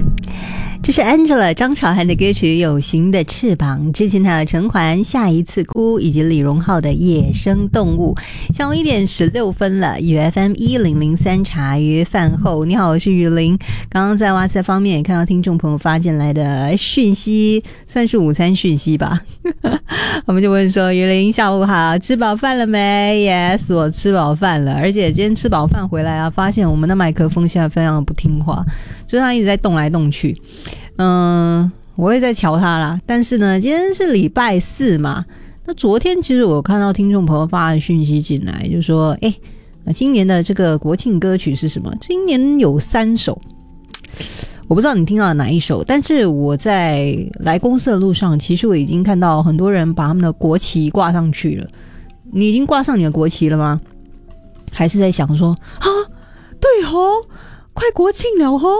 这是 Angela 张韶涵的歌曲《有形的翅膀》，之前还有陈环下一次哭，以及李荣浩的《野生动物》。下午1点16分了，FM 1003茶余饭后，你好，我是雨林。刚刚在哇塞方面也看到听众朋友发进来的讯息，算是午餐讯息吧。我们就问说，雨林下午好，吃饱饭了没？ Yes， 我吃饱饭了，而且今天吃饱饭回来啊，发现我们的麦克风现在非常不听话，就是它一直在动来动去。我会再瞧它啦，但是呢，今天是礼拜4嘛，那昨天其实我看到听众朋友发的讯息进来，就说今年的这个国庆歌曲是什么？今年有3首，我不知道你听到了哪一首，但是我在来公司的路上，其实我已经看到很多人把他们的国旗挂上去了。你已经挂上你的国旗了吗？还是在想说啊，对哦，快国庆了哦。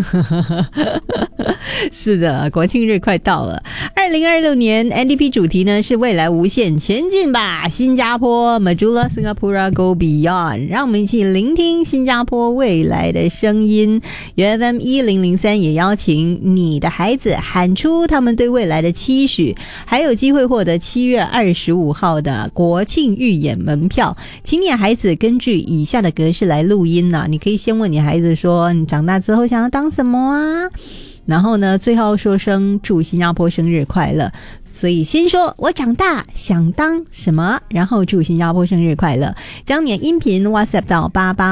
是的，国庆日快到了。2026年 NDP 主题呢是未来无限，前进吧新加坡 Majulah Singapura Go Beyond， 让我们一起聆听新加坡未来的声音。FM 1003也邀请你的孩子喊出他们对未来的期许，还有机会获得7月25号的国庆预演门票。请你的孩子根据以下的格式来录音啊，你可以先问你孩子说，你长大之后想要当什么啊？然后呢，最后说声祝新加坡生日快乐。所以先说我长大想当什么，然后祝新加坡生日快乐。将你的音频 WhatsApp 到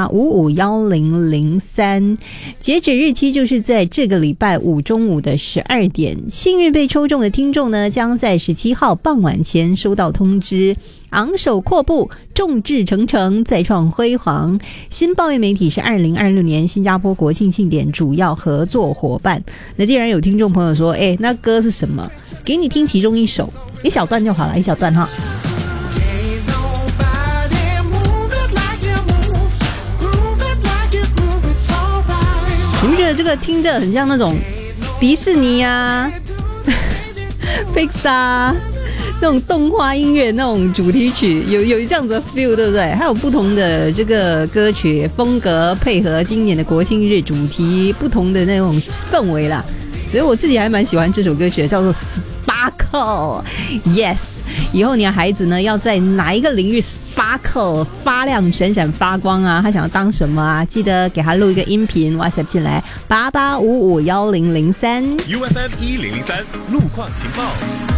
88551003，截止日期就是在这个礼拜5中午的12点。幸运被抽中的听众呢，将在17号傍晚前收到通知。昂首阔步，众志成城，再创辉煌。新报业媒体是2026年新加坡国庆庆典主要合作伙伴。那既然有听众朋友说，那歌是什么？给你听其中一首，一小段就好了，一小段哈。你不觉得这个听着很像那种迪士尼啊、Pixar 那种动画音乐那种主题曲，有这样子的 feel， 对不对？还有不同的这个歌曲风格配合今年的国庆日主题，不同的那种氛围啦。所以我自己还蛮喜欢这首歌曲的，叫做 Sparkle。 Yes， 以后你的孩子呢要在哪一个领域 Sparkle 发亮闪闪发光啊，他想要当什么啊，记得给他录一个音频 WhatsApp 进来88551003 UFM 1003路况情报。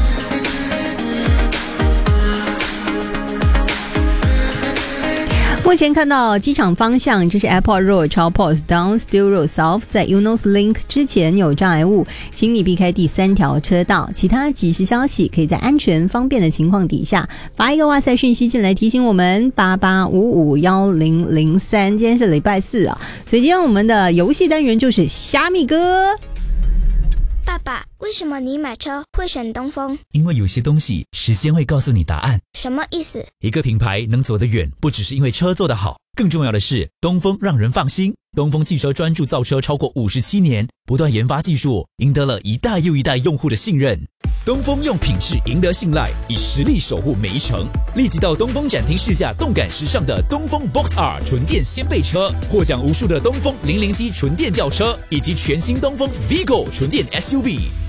目前看到机场方向，这是 Airport Road 超 Post Down Still Road South， 在 Eunos Link 之前有障碍物，请你避开第3条车道。其他即时消息可以在安全方便的情况底下发一个哇塞讯息进来提醒我们88551003。今天是礼拜4啊，所以今天我们的游戏单元就是虾米歌。 爸爸，为什么你买车会选东风？ 因为有些东西时间会告诉你答案。 什么意思？ 一个品牌能走得远，不只是因为车做得好，更重要的是东风让人放心。东风汽车专注造车超过57年，不断研发技术，赢得了一代又一代用户的信任。东风用品质赢得信赖，以实力守护每一程。立即到东风展厅试驾动感时尚的东风 Box R 纯电掀背车，获奖无数的东风007纯电轿车，以及全新东风 Vigo 纯电 SUV。